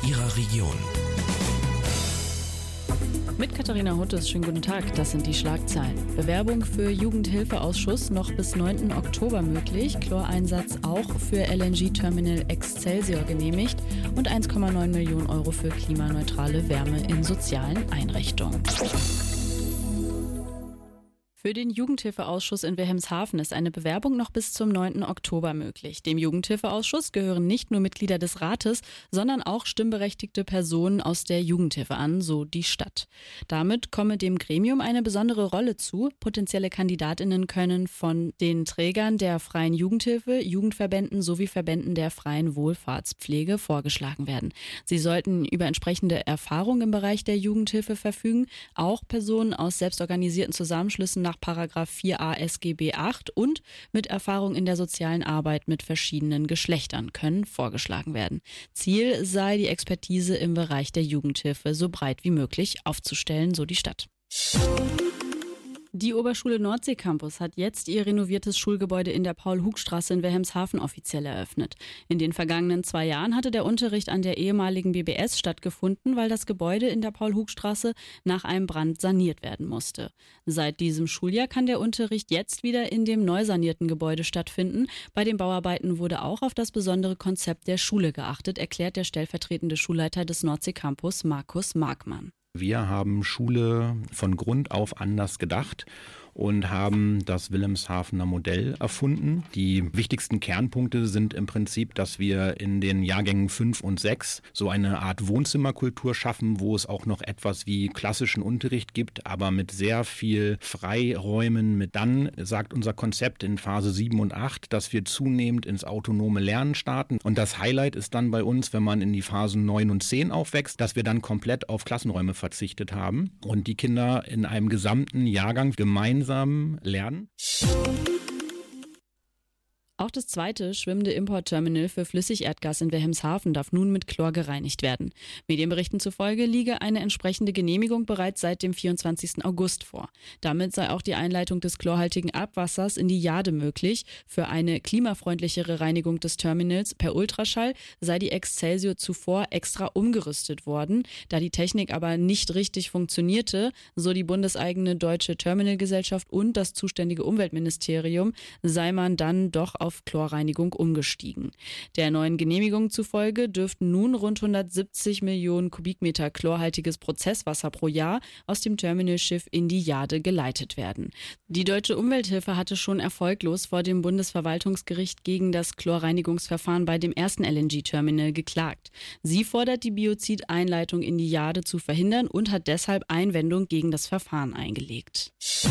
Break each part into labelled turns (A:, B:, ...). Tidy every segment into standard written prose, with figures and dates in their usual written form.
A: Ihrer Region.
B: Mit Katharina Huttes, schönen guten Tag. Das sind die Schlagzeilen. Bewerbung für Jugendhilfeausschuss noch bis 9. Oktober möglich. Chloreinsatz auch für LNG-Terminal Excelsior genehmigt. Und 1,9 Millionen Euro für klimaneutrale Wärme in sozialen Einrichtungen. Für den Jugendhilfeausschuss in Wilhelmshaven ist eine Bewerbung noch bis zum 9. Oktober möglich. Dem Jugendhilfeausschuss gehören nicht nur Mitglieder des Rates, sondern auch stimmberechtigte Personen aus der Jugendhilfe an, so die Stadt. Damit komme dem Gremium eine besondere Rolle zu. Potenzielle KandidatInnen können von den Trägern der freien Jugendhilfe, Jugendverbänden sowie Verbänden der freien Wohlfahrtspflege vorgeschlagen werden. Sie sollten über entsprechende Erfahrung im Bereich der Jugendhilfe verfügen. Auch Personen aus selbstorganisierten Zusammenschlüssen nach § 4a SGB 8 und mit Erfahrung in der sozialen Arbeit mit verschiedenen Geschlechtern können vorgeschlagen werden. Ziel sei die Expertise im Bereich der Jugendhilfe so breit wie möglich aufzustellen, so die Stadt. Die Oberschule Nordsee Campus hat jetzt ihr renoviertes Schulgebäude in der Paul-Hug-Straße in Wilhelmshaven offiziell eröffnet. In den vergangenen 2 Jahren hatte der Unterricht an der ehemaligen BBS stattgefunden, weil das Gebäude in der Paul-Hug-Straße nach einem Brand saniert werden musste. Seit diesem Schuljahr kann der Unterricht jetzt wieder in dem neu sanierten Gebäude stattfinden. Bei den Bauarbeiten wurde auch auf das besondere Konzept der Schule geachtet, erklärt der stellvertretende Schulleiter des Nordsee Campus, Markus Markmann.
C: Wir haben Schule von Grund auf anders gedacht und haben das Wilhelmshavener Modell erfunden. Die wichtigsten Kernpunkte sind im Prinzip, dass wir in den Jahrgängen 5 und 6 so eine Art Wohnzimmerkultur schaffen, wo es auch noch etwas wie klassischen Unterricht gibt, aber mit sehr viel Freiräumen. Dann sagt unser Konzept in Phase 7 und 8, dass wir zunehmend ins autonome Lernen starten. Und das Highlight ist dann bei uns, wenn man in die Phasen 9 und 10 aufwächst, dass wir dann komplett auf Klassenräume verzichtet haben und die Kinder in einem gesamten Jahrgang gemeinsam lernen.
B: Auch das zweite schwimmende Importterminal für Flüssigerdgas in Wilhelmshaven darf nun mit Chlor gereinigt werden. Medienberichten zufolge liege eine entsprechende Genehmigung bereits seit dem 24. August vor. Damit sei auch die Einleitung des chlorhaltigen Abwassers in die Jade möglich. Für eine klimafreundlichere Reinigung des Terminals per Ultraschall sei die Excelsior zuvor extra umgerüstet worden. Da die Technik aber nicht richtig funktionierte, so die bundeseigene Deutsche Terminalgesellschaft und das zuständige Umweltministerium, sei man dann doch auf Chlorreinigung umgestiegen. Der neuen Genehmigung zufolge dürften nun rund 170 Millionen Kubikmeter chlorhaltiges Prozesswasser pro Jahr aus dem Terminalschiff in die Jade geleitet werden. Die Deutsche Umwelthilfe hatte schon erfolglos vor dem Bundesverwaltungsgericht gegen das Chlorreinigungsverfahren bei dem ersten LNG-Terminal geklagt. Sie fordert, die Biozideinleitung in die Jade zu verhindern und hat deshalb Einwendung gegen das Verfahren eingelegt.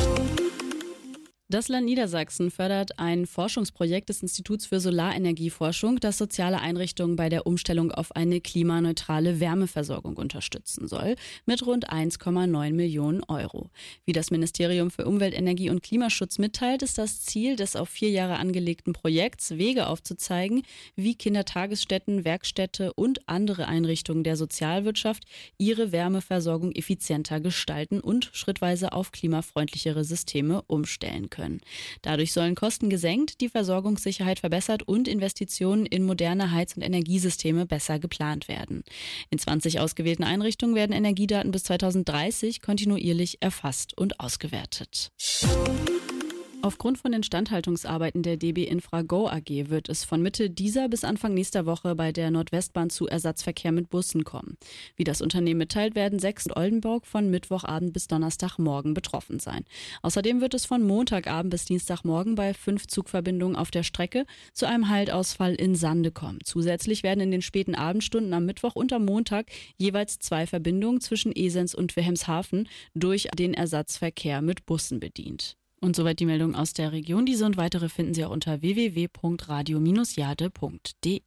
B: Das Land Niedersachsen fördert ein Forschungsprojekt des Instituts für Solarenergieforschung, das soziale Einrichtungen bei der Umstellung auf eine klimaneutrale Wärmeversorgung unterstützen soll, mit rund 1,9 Millionen Euro. Wie das Ministerium für Umwelt, Energie und Klimaschutz mitteilt, ist das Ziel des auf 4 Jahre angelegten Projekts, Wege aufzuzeigen, wie Kindertagesstätten, Werkstätte und andere Einrichtungen der Sozialwirtschaft ihre Wärmeversorgung effizienter gestalten und schrittweise auf klimafreundlichere Systeme umstellen können. Dadurch sollen Kosten gesenkt, die Versorgungssicherheit verbessert und Investitionen in moderne Heiz- und Energiesysteme besser geplant werden. In 20 ausgewählten Einrichtungen werden Energiedaten bis 2030 kontinuierlich erfasst und ausgewertet. Aufgrund von Instandhaltungsarbeiten der DB Infra Go AG wird es von Mitte dieser bis Anfang nächster Woche bei der Nordwestbahn zu Ersatzverkehr mit Bussen kommen. Wie das Unternehmen mitteilt, werden 6 in Oldenburg von Mittwochabend bis Donnerstagmorgen betroffen sein. Außerdem wird es von Montagabend bis Dienstagmorgen bei 5 Zugverbindungen auf der Strecke zu einem Haltausfall in Sande kommen. Zusätzlich werden in den späten Abendstunden am Mittwoch und am Montag jeweils 2 Verbindungen zwischen Esens und Wilhelmshaven durch den Ersatzverkehr mit Bussen bedient. Und soweit die Meldung aus der Region. Diese und weitere finden Sie auch unter www.radio-jade.de.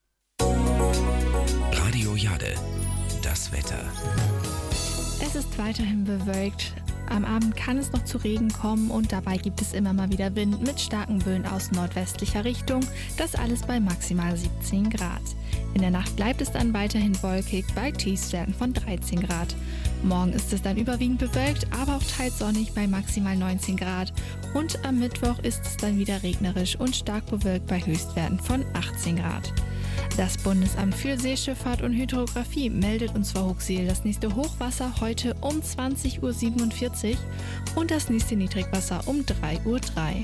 A: Radio Jade, das Wetter.
D: Es ist weiterhin bewölkt. Am Abend kann es noch zu Regen kommen und dabei gibt es immer mal wieder Wind mit starken Böen aus nordwestlicher Richtung. Das alles bei maximal 17 Grad. In der Nacht bleibt es dann weiterhin wolkig bei Tiefstwerten von 13 Grad. Morgen ist es dann überwiegend bewölkt, aber auch teils sonnig bei maximal 19 Grad. Und am Mittwoch ist es dann wieder regnerisch und stark bewölkt bei Höchstwerten von 18 Grad. Das Bundesamt für Seeschifffahrt und Hydrographie meldet uns vor Hooksiel das nächste Hochwasser heute um 20:47 Uhr und das nächste Niedrigwasser um 3:03 Uhr.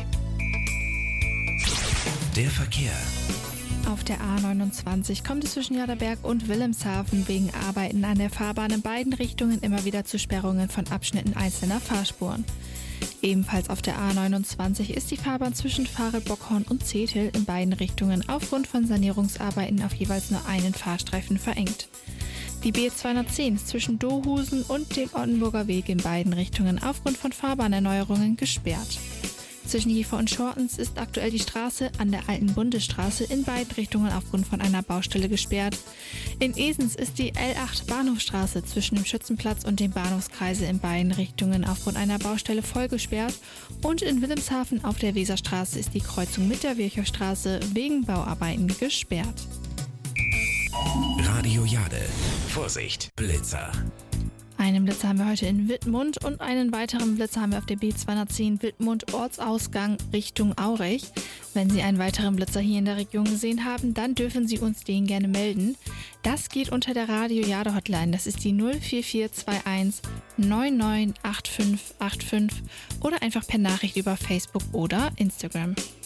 A: Der Verkehr.
D: Auf der A29 kommt es zwischen Jaderberg und Wilhelmshaven wegen Arbeiten an der Fahrbahn in beiden Richtungen immer wieder zu Sperrungen von Abschnitten einzelner Fahrspuren. Ebenfalls auf der A29 ist die Fahrbahn zwischen Fahre-Bockhorn und Zetel in beiden Richtungen aufgrund von Sanierungsarbeiten auf jeweils nur einen Fahrstreifen verengt. Die B210 ist zwischen Dohusen und dem Ottenburger Weg in beiden Richtungen aufgrund von Fahrbahnerneuerungen gesperrt. Zwischen Jever und Schortens ist aktuell die Straße an der alten Bundesstraße in beiden Richtungen aufgrund von einer Baustelle gesperrt. In Esens ist die L8 Bahnhofstraße zwischen dem Schützenplatz und dem Bahnhofskreisel in beiden Richtungen aufgrund einer Baustelle voll gesperrt. Und in Wilhelmshaven auf der Weserstraße ist die Kreuzung mit der Virchowstraße wegen Bauarbeiten gesperrt.
A: Radio Jade. Vorsicht, Blitzer.
D: Einen Blitzer haben wir heute in Wittmund und einen weiteren Blitzer haben wir auf der B210 Wittmund Ortsausgang Richtung Aurich. Wenn Sie einen weiteren Blitzer hier in der Region gesehen haben, dann dürfen Sie uns den gerne melden. Das geht unter der Radio Jade Hotline. Das ist die 04421 998585 oder einfach per Nachricht über Facebook oder Instagram.